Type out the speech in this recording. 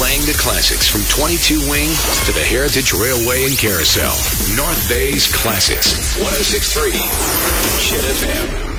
Playing the classics from 22 Wing to the Heritage Railway in Carousel. North Bay's Classics. 106.3 Chet FM.